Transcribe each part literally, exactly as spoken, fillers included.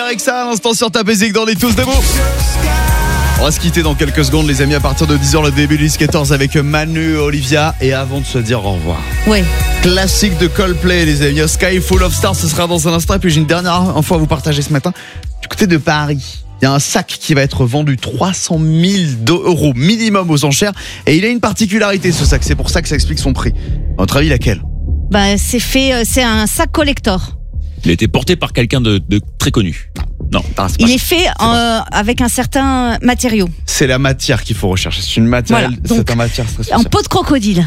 Rexa à l'instant sur ta basique dans les tous debout. On va se quitter dans quelques secondes les amis, à partir de dix heures le début du quatorze avec Manu, Olivia, et avant de se dire au revoir. Ouais. Classique de Coldplay les amis, Sky Full of Stars, ce sera dans un instant. Et puis j'ai une dernière info à vous partager ce matin. Du côté de Paris, il y a un sac qui va être vendu trois cent mille euros minimum aux enchères. Et il a une particularité ce sac, c'est pour ça que ça explique son prix. À votre avis laquelle? Bah c'est fait, c'est un sac collector. Il a été porté par quelqu'un de, de très connu. Non. Ah, c'est Il pas est fait euh, avec un certain matériau. C'est la matière qu'il faut rechercher. C'est une matière, Voilà. Donc, c'est un matière très En spéciale. peau de crocodile.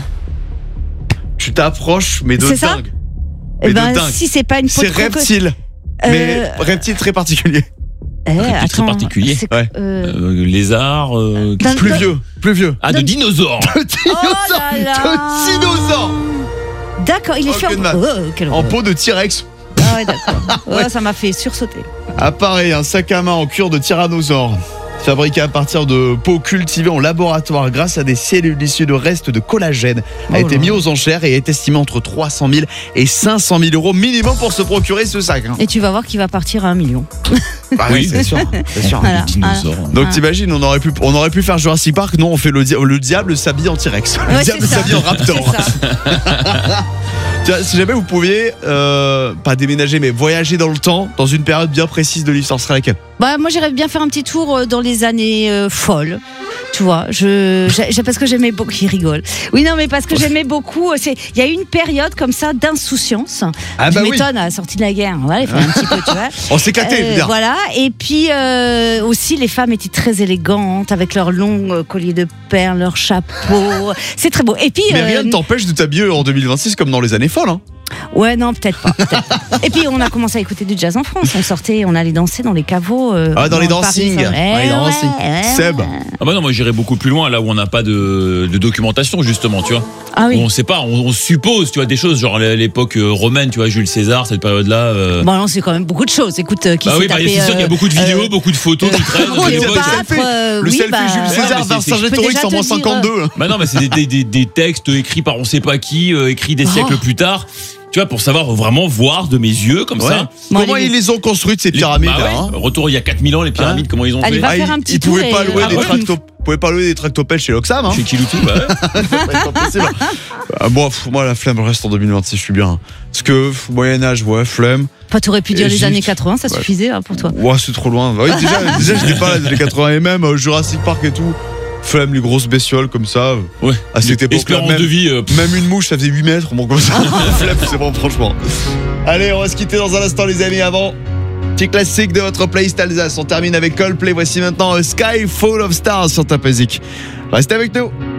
Tu t'approches, mais de C'est ça dingue. Eh Mais de ben dingue. si c'est pas une peau de C'est crocodile. reptile. Mais Euh, reptile très particulier. Eh, Un reptile très attends, particulier. c'est- Ouais. euh, Euh, lézard. Euh, D'un- Plus d'un- vieux, plus vieux. Ah, de Donne- dinosaures. De dinosaure. Oh là là. De dinosaure. D'accord, il est Oh, fait que de en, mal. oh, quelle En horreur. peau de T-Rex. Ah ouais, d'accord. Ouais. Oh, ça m'a fait sursauter. Appareil, un sac à main en cuir de tyrannosaure. Fabriqué à partir de peaux cultivées en laboratoire grâce à des cellules issues de restes de collagène, a Oh été là. mis aux enchères et est estimé entre trois cent mille et cinq cent mille euros minimum pour se procurer ce sac. Hein. Et tu vas voir qu'il va partir à un million. Bah oui, c'est sûr, c'est sûr. Voilà. Des dinosaures. Donc Ah. t'imagines, on aurait pu, on aurait pu faire Jurassic Park. Non, on fait le, dia- le diable s'habille en T-Rex. Le Ouais, diable c'est ça. s'habille en raptor. C'est ça. Tu vois, si jamais vous pouviez, euh, pas déménager, mais voyager dans le temps, dans une période bien précise de l'histoire, ce serait laquelle? Bah moi j'irais bien faire un petit tour euh, dans les années euh, folles. Tu vois, je, j'ai, parce que j'aimais beaucoup. Il rigole. Oui, non, mais parce que j'aimais beaucoup. euh, C'est, il y a eu une période comme ça d'insouciance. Ah je bah oui. m'étonne à la sortie de la guerre. Voilà, il fallait un petit peu, tu vois. On s'est éclaté, je veux Euh, dire. voilà. Et puis euh, aussi, les femmes étaient très élégantes avec leurs longs euh, colliers de perles, leurs chapeaux. C'est très beau. Et puis, Mais euh, rien ne t'empêche de t'habiller en deux mille vingt-six comme dans les années folles. Hein. ouais, non, peut-être pas, peut-être pas. Et puis, on a commencé à écouter du jazz en France. On sortait, on allait danser dans les caveaux. euh, Ah, dans les le Paris, dancing. ça. Dans Eh les dancing. ouais, ouais. Seb. Ah bah non, moi j'irais beaucoup plus loin là où on n'a pas de, de documentation justement, tu vois. Ah oui. On sait pas, on, on suppose, tu vois, des choses genre à l'époque euh, romaine, tu vois, Jules César, cette période-là. Euh... Bon, non, c'est quand même beaucoup de choses. Écoute, euh, qui bah s'est oui, bah, tapé, c'est sûr qu'il y a euh, beaucoup de vidéos, euh, beaucoup de photos qui traînent. Oh, de il y a l'époque. des Cléopâtre, selfies. euh, Le oui, selfie bah, Jules ouais, César, mais c'est- Vincent c'est- je peux Gétorix déjà en te moins dire, cinquante-deux. Bah non, mais c'est des, des, des, des textes écrits par on sait pas qui, euh, écrits des Oh. siècles plus tard. Tu vois, pour savoir vraiment voir de mes yeux comme Ouais. ça. Bon, Comment allez, ils les ont construites ces Les- pyramides bah là, ouais, hein? Retour il y a quatre mille ans, les pyramides, Hein comment ils ont Allez, fait va Ah, faire ils, un petit ils tour pouvaient pas et louer des raconte-nous. tracto, pouvaient pas louer des tractopelles chez L'Oxam, hein? Chez Kiloutou, bah ouais. C'est pas possible. Ah, bon, pff, moi la flemme reste en deux mille vingt-six, je suis bien. Parce que pff, Moyen Âge, ouais, flemme. Enfin, t'aurais pu dire les Égypte. années quatre-vingts, ça Ouais. suffisait hein, pour toi. Ouais, c'est trop loin. Bah oui, déjà, déjà j'étais pas là les années quatre-vingts et même euh, Jurassic Park et tout. Flemme les grosses bestioles comme ça. Ouais. À cette époque-là, Espérance même, de vie. euh, pff, même une mouche, ça faisait huit mètres. Bon, comme ça, flemme, c'est bon, franchement. Allez, on va se quitter dans un instant, les amis. Avant, petit classique de votre playlist Alsace. On termine avec Coldplay. Voici maintenant A Sky Full of Stars sur ta musique. Restez avec nous.